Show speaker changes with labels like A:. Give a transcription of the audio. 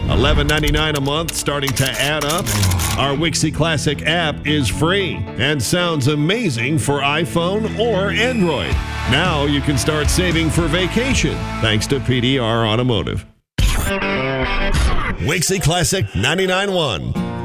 A: $11.99 a month, starting to add up. Our Wixie Classic app is free and sounds amazing for iPhone or Android. Now you can start saving for vacation thanks to PDR Automotive. Wixie Classic 99.1.